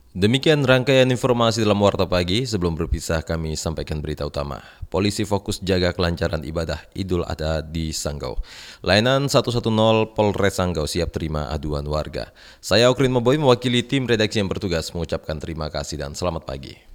Demikian rangkaian informasi dalam Warta Pagi. Sebelum berpisah kami sampaikan berita utama. Polisi fokus jaga kelancaran ibadah Idul Adha di Sanggau. Layanan 110 Polres Sanggau siap terima aduan warga. Saya Okrin Maboy mewakili tim redaksi yang bertugas mengucapkan terima kasih dan selamat pagi.